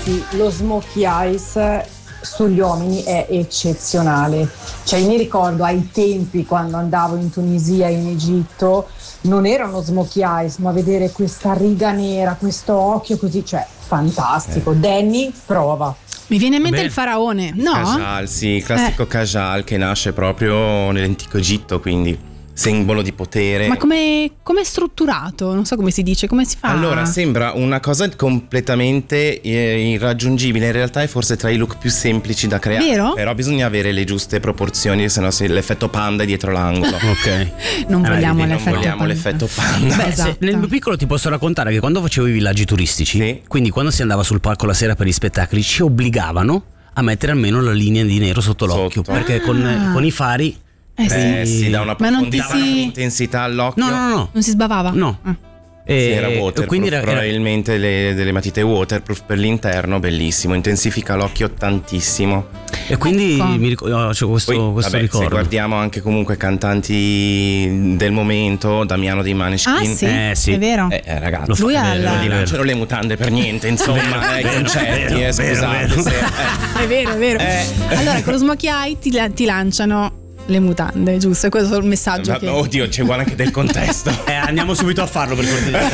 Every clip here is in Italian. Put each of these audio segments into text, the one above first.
ragazzi, lo smokey eyes sugli uomini è eccezionale. Cioè, mi ricordo ai tempi quando andavo in Tunisia, in Egitto, non erano smokey eyes, ma vedere questa riga nera, questo occhio così, cioè fantastico. Danny, prova. Mi viene in mente il faraone, no? Kajal, sì, il classico Kajal che nasce proprio nell'antico Egitto, quindi simbolo di potere. Ma come è strutturato? Non so come si dice, come si fa? Allora, sembra una cosa completamente irraggiungibile, in realtà è forse tra i look più semplici da creare. Vero? Però bisogna avere le giuste proporzioni, se no l'effetto panda è dietro l'angolo. Ok. Non vogliamo l'effetto panda. Beh, esatto. Nel mio piccolo ti posso raccontare che quando facevo i villaggi turistici, sì, quindi quando si andava sul palco la sera per gli spettacoli, ci obbligavano a mettere almeno la linea di nero sotto l'occhio, perché con i fari sì, dà una profondità, Ma non ti intensità all'occhio. No. Non si sbavava? No. Sì, era waterproof, quindi probabilmente delle matite waterproof per l'interno, bellissimo, intensifica l'occhio tantissimo. E quindi mi ricordo, c'è questo ricordo. Se guardiamo anche comunque cantanti del momento, Damiano dei Maneskin. Sì, è vero. Ragazzi, lui non gli lanciano le mutande per niente, insomma, ai concerti, scusate. È vero. Allora, con lo smokey eye ti lanciano le mutande, giusto? Questo è il messaggio. Oddio, c'è uguale anche del contesto. Andiamo subito a farlo per cortesia.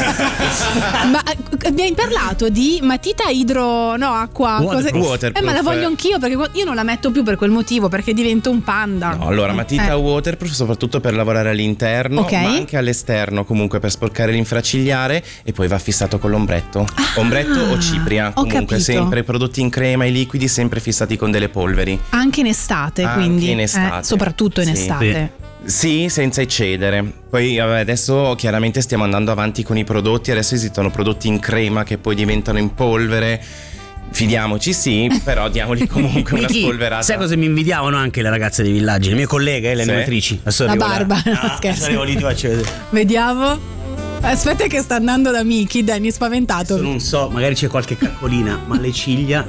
Ma mi hai parlato di matita acqua waterproof. Ma la voglio anch'io, perché io non la metto più per quel motivo, perché divento un panda. No, allora matita waterproof soprattutto per lavorare all'interno, ma anche all'esterno, comunque per sporcare l'infracigliare, e poi va fissato con l'ombretto. Ombretto o cipria, comunque sempre prodotti in crema e liquidi, sempre fissati con delle polveri. Anche in estate, quindi. In estate. Soprattutto in estate. Sì, senza eccedere. Poi adesso chiaramente stiamo andando avanti con i prodotti. Adesso esistono prodotti in crema che poi diventano in polvere. Fidiamoci, sì, però diamoli comunque una spolverata. Sai cosa mi invidiavano anche le ragazze dei villaggi, le mie colleghe, le animatrici. La barba, scherzo. Lì, ti faccio vedere. Vediamo. Aspetta che sta andando da Miki, Danny è spaventato. Non so, magari c'è qualche caccolina, ma le ciglia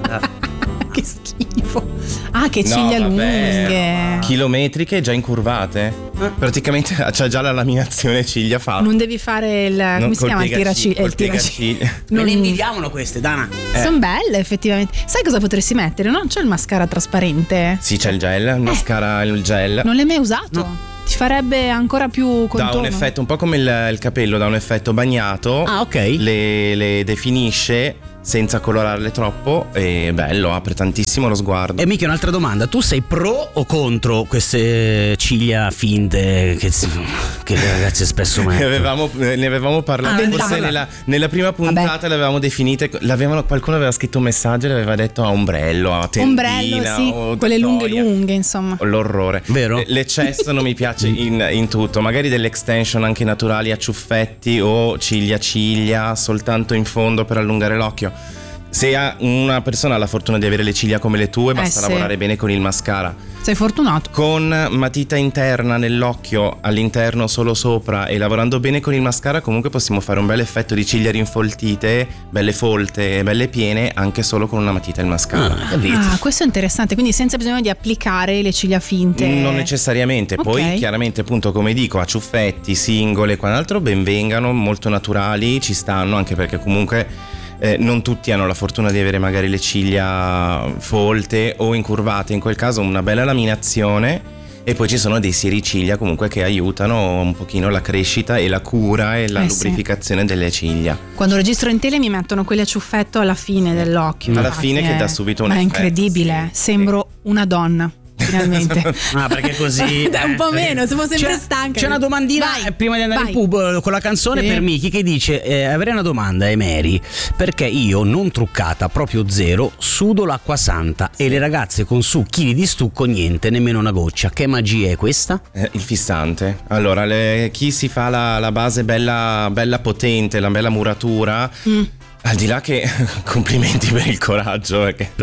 che schifo. Che ciglia lunghe. Chilometriche già incurvate. Praticamente c'ha già la laminazione ciglia fatta. Non devi fare come si chiama? Il tiraciglia. Me ne invidiavano queste, Dana. Sono belle effettivamente. Sai cosa potresti mettere? Non c'è il mascara trasparente? Sì, c'è il gel, il mascara, il gel. Non l'hai mai usato? No. Ti farebbe ancora più contorno. Dà un effetto un po' come il capello, dà un effetto bagnato. Ok. Le definisce senza colorarle troppo, e bello, apre tantissimo lo sguardo. E mica un'altra domanda: tu sei pro o contro queste ciglia finte che le ragazze spesso mettono? Ne avevamo parlato forse nella prima puntata. Le avevamo definite, qualcuno aveva scritto un messaggio e le aveva detto a ombrello, a tendina, sì, quelle lunghe insomma. L'orrore, vero? L'eccesso non mi piace in tutto. Magari delle extension anche naturali a ciuffetti o ciglia soltanto in fondo per allungare l'occhio. Se una persona ha la fortuna di avere le ciglia come le tue, basta lavorare bene con il mascara. Sei fortunato. Con matita interna nell'occhio, all'interno solo sopra, e lavorando bene con il mascara, comunque possiamo fare un bel effetto di ciglia rinfoltite, belle folte, belle piene, anche solo con una matita e il mascara. Questo è interessante, quindi senza bisogno di applicare le ciglia finte. Non necessariamente. Poi chiaramente, appunto, come dico, a ciuffetti, singole e quant'altro, ben vengano, molto naturali, ci stanno, anche perché comunque non tutti hanno la fortuna di avere magari le ciglia folte o incurvate. In quel caso una bella laminazione, e poi ci sono dei sericiglia comunque che aiutano un pochino la crescita e la cura e la lubrificazione delle ciglia. Quando registro in tele mi mettono quelli a ciuffetto alla fine dell'occhio. Alla fine che dà subito un effetto. È incredibile, sembro una donna. Finalmente. Perché così un po' meno, siamo sempre stanca. C'è una domandina prima di andare in pub con la canzone per Miki, che dice avrei una domanda, Mary, perché io non truccata, proprio zero, sudo l'acqua santa e le ragazze con su chili di stucco niente, nemmeno una goccia. Che magia è questa? Il fissante. Allora, chi si fa la base bella potente, la bella muratura, al di là che complimenti per il coraggio, perché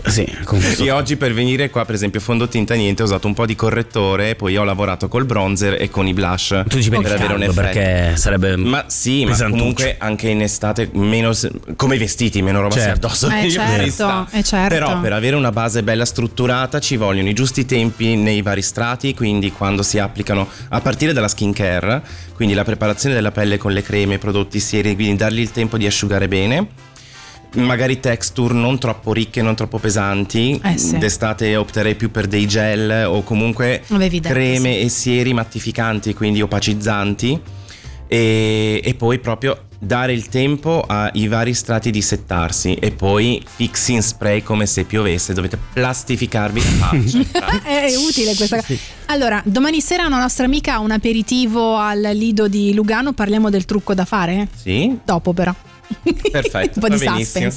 io oggi per venire qua, per esempio, fondotinta niente, ho usato un po' di correttore, poi ho lavorato col bronzer e con i blush. Tu ci per avere un effetto, perché sarebbe ma comunque anche in estate meno, come i vestiti, meno roba addosso. Certo. Però per avere una base bella strutturata ci vogliono i giusti tempi nei vari strati, quindi quando si applicano, a partire dalla skincare, quindi la preparazione della pelle con le creme, i prodotti seri, quindi dargli il tempo di asciugare bene. magari texture non troppo ricche, non troppo pesanti. Sì. D'estate opterei più per dei gel o comunque creme e sieri mattificanti, quindi opacizzanti, e poi proprio dare il tempo ai vari strati di settarsi, e poi fixing spray come se piovesse, dovete plastificarvi la faccia. È utile questa cosa. Allora, domani sera una nostra amica ha un aperitivo al Lido di Lugano, parliamo del trucco da fare? Sì. Dopo però. Perfetto, un po' di benissimo. suspense.